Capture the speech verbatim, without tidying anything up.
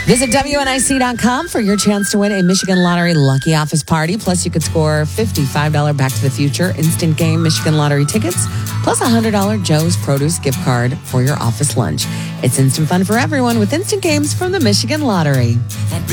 Visit W N I C dot com for your chance to win a Michigan Lottery Lucky Office Party. Plus, you could score fifty-five dollars Back to the Future Instant Game Michigan Lottery tickets, plus a one hundred dollars Joe's Produce gift card for your office lunch. It's instant fun for everyone with instant games from the Michigan Lottery.